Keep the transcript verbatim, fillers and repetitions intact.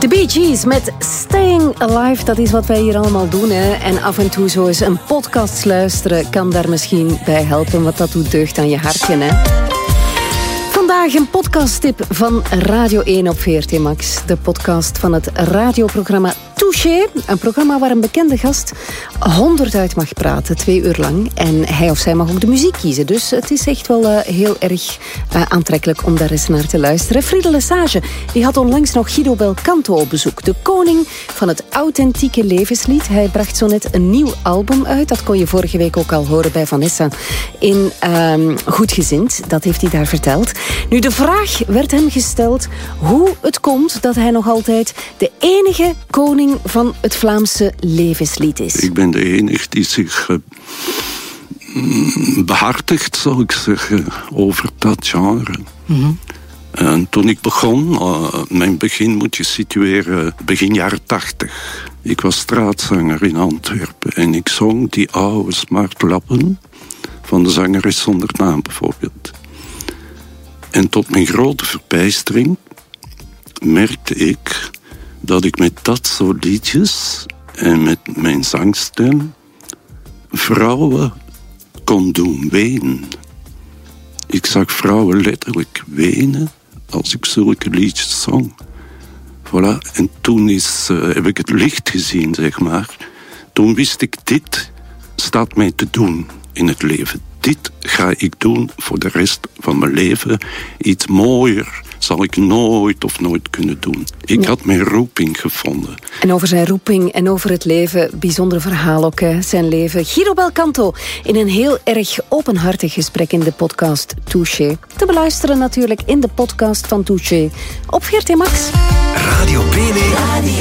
De Bee Gees met Staying Alive, dat is wat wij hier allemaal doen. Hè. En af en toe zo eens een podcast luisteren kan daar misschien bij helpen, want dat doet deugd aan je hartje. Hè. Vandaag een podcasttip van Radio één op V R T Max. De podcast van het radioprogramma Touché. Een programma waar een bekende gast honderd uit mag praten, twee uur lang. En hij of zij mag ook de muziek kiezen. Dus het is echt wel uh, heel erg uh, aantrekkelijk om daar eens naar te luisteren. Friede Lesage die had onlangs nog Guido Belcanto op bezoek. De koning van het authentieke levenslied. Hij bracht zo net een nieuw album uit. Dat kon je vorige week ook al horen bij Vanessa in uh, Goedgezind. Dat heeft hij daar verteld. Nu, de vraag werd hem gesteld hoe het komt dat hij nog altijd de enige koning van het Vlaamse levenslied is. Ik ben de enige die zich uh, behartigt, zal ik zeggen, over dat genre. Mm-hmm. En toen ik begon, uh, mijn begin moet je situeren begin jaren tachtig. Ik was straatzanger in Antwerpen en ik zong die oude smartlappen van de zangeres zonder naam bijvoorbeeld. En tot mijn grote verbijstering merkte ik dat ik met dat soort liedjes en met mijn zangstem vrouwen kon doen wenen. Ik zag vrouwen letterlijk wenen als ik zulke liedjes zong. Voilà. En toen is, uh, heb ik het licht gezien, zeg maar. Toen wist ik, dit staat mij te doen in het leven. Dit ga ik doen voor de rest van mijn leven. Iets mooier zal ik nooit of nooit kunnen doen. Ik nee. had mijn roeping gevonden. En over zijn roeping en over het leven, bijzonder verhaal ook, hè, zijn leven. Guido Belcanto in een heel erg openhartig gesprek in de podcast Touché. Te beluisteren natuurlijk in de podcast van Touché op V R T Max. Radio Bene